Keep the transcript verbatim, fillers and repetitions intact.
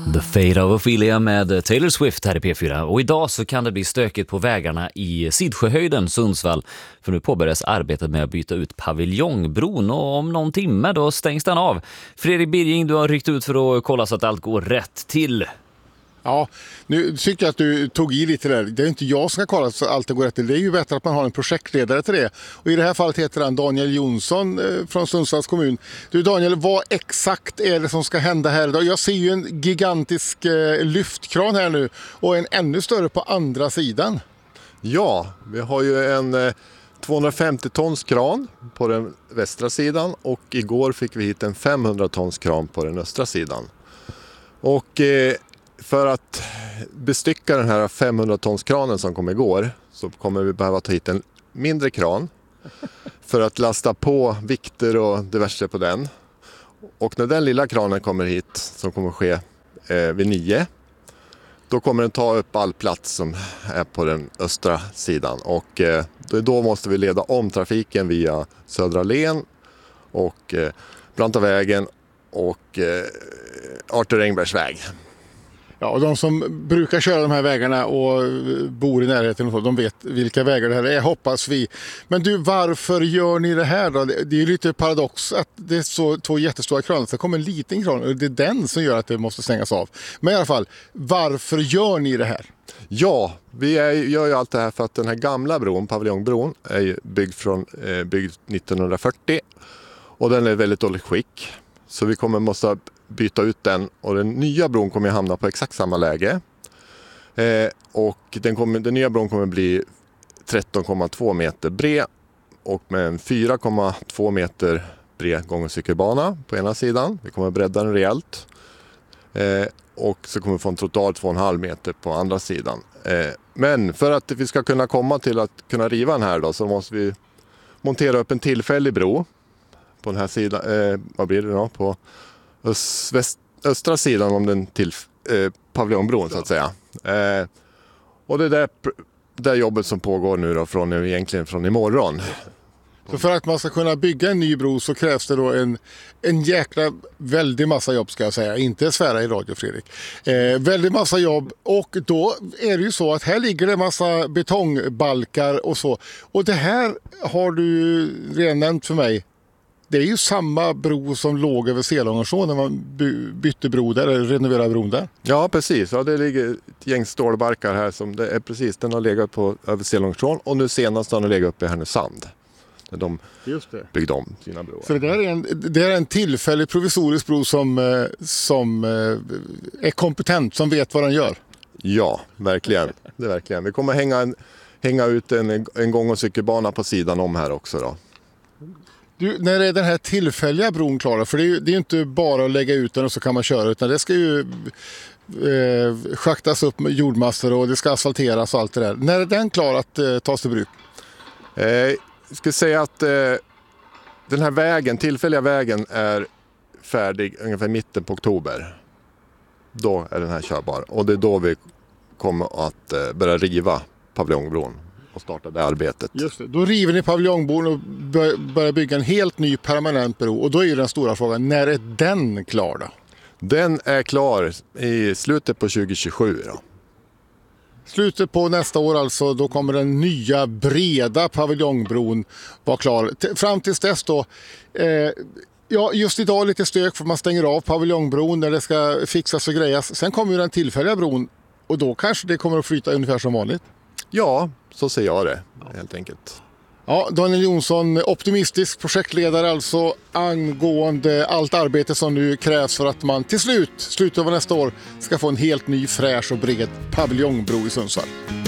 The Fate of Ophelia med Taylor Swift här i P fyra. Och idag så kan det bli stökigt på vägarna i Sidsjöhöjden, Sundsvall. För nu påbörjas arbetet med att byta ut paviljongbron och om någon timme då stängs den av. Fredrik Birging, du har ryckt ut för att kolla så att allt går rätt till. Ja, nu tycker jag att du tog i lite där. Det är inte jag som ska kolla så att allt går rätt till. Det är ju bättre att man har en projektledare till det. Och i det här fallet heter han Daniel Jonsson från Sundsvalls kommun. Du Daniel, vad exakt är det som ska hända här idag? Jag ser ju en gigantisk lyftkran här nu och en ännu större på andra sidan. Ja, vi har ju en tvåhundrafemtio tons kran på den västra sidan och igår fick vi hit en femhundra tons kran på den östra sidan. Och eh, för att bestycka den här femhundra tons kranen som kom igår så kommer vi behöva ta hit en mindre kran för att lasta på vikter och diverse på den. Och när den lilla kranen kommer hit, som kommer ske eh, vid nio, då kommer den ta upp all plats som är på den östra sidan. Och eh, då måste vi leda om trafiken via Södra Län och eh, Brantavägen och eh, Arthur Engbergs väg. Ja, och de som brukar köra de här vägarna och bor i närheten och så, de vet vilka vägar det här är, hoppas vi. Men du, varför gör ni det här då? Det är ju lite paradox att det är så, två jättestora kranar, så kommer en liten kran och det är den som gör att det måste stängas av. Men i alla fall, varför gör ni det här? Ja, vi är, gör ju allt det här för att den här gamla bron, paviljongbron, är ju byggd, från, eh, byggd nittonhundrafyrtio och den är väldigt dåligt skick. Så vi kommer måste byta ut den och den nya bron kommer hamna på exakt samma läge. Eh, och den, kommer, den nya bron kommer bli tretton komma två meter bred och med en fyra komma två meter bred gång- och cykelbana på ena sidan. Vi kommer bredda den rejält. Eh, och så kommer vi få en trottoar två komma fem meter på andra sidan. Eh, men för att vi ska kunna komma till att kunna riva den här då, så måste vi montera upp en tillfällig bro på den här sidan. Eh, vad blir det då? På öst, väst, östra sidan om den till eh, paviljongbron så att säga. Eh, och det är där, där jobbet som pågår nu då från, egentligen från imorgon. Så för att man ska kunna bygga en ny bro så krävs det då en, en jäkla väldigt massa jobb, ska jag säga. Inte svära i radio, Fredrik. Eh, väldigt massa jobb, och då är det ju så att här ligger det massa betongbalkar och så. Och det här har du redan nämnt för mig. Det är ju samma bro som låg över Selångersån när man bytte bro där, eller renoverade bron där. Ja, precis. Ja, det ligger ett gäng stålbarkar här som det är precis. Den har legat på över Selångersån och nu senast har den legat uppe i Härnösand. När de Just det. byggde om sina broar. Så det där är en, det är en tillfällig provisorisk bro som, som är kompetent, som vet vad den gör. Ja, verkligen. Det är verkligen. Vi kommer hänga, en, hänga ut en, en gång- och cykelbana på sidan om här också då. Du, när är den här tillfälliga bron klar? För det är ju det är inte bara att lägga ut den och så kan man köra, utan det ska ju eh, schaktas upp med jordmassor och det ska asfalteras och allt det där. När är den klar att eh, tas till bruk? Eh, jag ska säga att eh, den här vägen, tillfälliga vägen, är färdig ungefär mitten på oktober. Då är den här körbar och det är då vi kommer att eh, börja riva paviljongbron och starta det arbetet. Just det. Då river ni paviljongbron och börjar bygga en helt ny permanent bro, och då är ju den stora frågan, när är den klar då? Den är klar i slutet på tjugo tjugosju då. Slutet på nästa år alltså, då kommer den nya breda paviljongbron vara klar. T- fram tills dess då, eh, ja just idag lite stök för man stänger av paviljongbron när det ska fixas och grejas. Sen kommer ju den tillfälliga bron och då kanske det kommer att flyta ungefär som vanligt. Ja, så ser jag det helt enkelt. Ja, Daniel Jonsson, optimistisk projektledare alltså angående allt arbete som nu krävs för att man till slut, slutet av nästa år, ska få en helt ny fräsch och bred paviljongbro i Sundsvall.